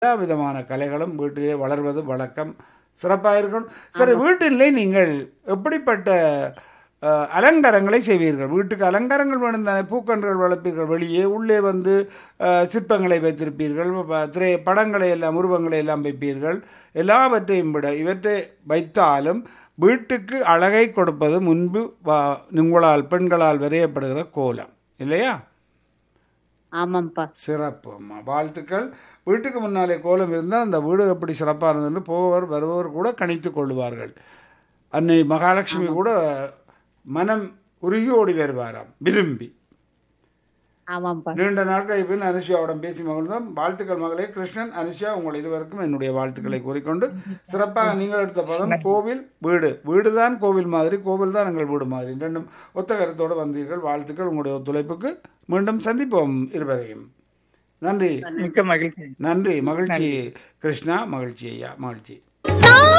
எல்லா விதமான கலைகளும் வீட்டிலே வளர்வது வழக்கம். சிறப்பாக இருக்கணும். சரி, வீட்டிலே நீங்கள் எப்படிப்பட்ட அலங்காரங்களை செய்வீர்கள்? வீட்டுக்கு அலங்காரங்கள் வேணும் தானே. பூக்கன்றுகள் வளர்ப்பீர்கள் வெளியே, உள்ளே வந்து சிற்பங்களை வைத்திருப்பீர்கள், படங்களை எல்லாம் உருவங்களை எல்லாம் வைப்பீர்கள். எல்லாவற்றையும் விட இவற்றை வைத்தாலும் வீட்டுக்கு அழகை கொடுப்பது முன்பு உங்களால் பெண்களால் வரையப்படுகிற கோலம் இல்லையா? ஆமாம்ப்பா. சிறப்பு அம்மா, வாழ்த்துக்கள். வீட்டுக்கு முன்னாலே கோலம் இருந்தால் அந்த வீடு எப்படி சிறப்பானது என்று போவர் வருபவர் கூட கணித்து கொள்வார்கள். அன்னை மகாலட்சுமி கூட மனம் உருகி ஓடி வருவாராம் விரும்பி. ஆமாம்ப்பா. நீண்ட நாட்கள் பின் அனுஷியாவுடன் பேசி மகிழ்ந்தோம். வாழ்த்துக்கள் மகளே. கிருஷ்ணன், அனுஷியா, உங்கள் இருவருக்கும் என்னுடைய வாழ்த்துக்களை கூறிக்கொண்டு, சிறப்பாக நீங்கள் எடுத்த பதம் கோவில் வீடு. வீடு தான் கோவில் மாதிரி, கோவில் தான் எங்கள் வீடு மாதிரி, ரெண்டும் ஒத்த கருத்தோடு வந்தீர்கள். வாழ்த்துக்கள். உங்களுடைய ஒத்துழைப்புக்கு மீண்டும் சந்திப்போம் இருவரையும். நன்றி. மிக்க மகிழ்ச்சி. நன்றி. மகிழ்ச்சி கிருஷ்ணா. மகிழ்ச்சி ஐயா. மகிழ்ச்சி.